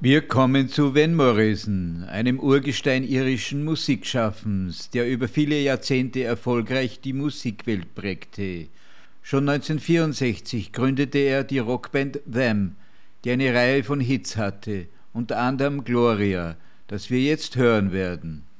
Wir kommen zu Van Morrison, einem Urgestein irischen Musikschaffens, der über viele Jahrzehnte erfolgreich die Musikwelt prägte. Schon 1964 gründete er die Rockband Them, die eine Reihe von Hits hatte, unter anderem Gloria, das wir jetzt hören werden.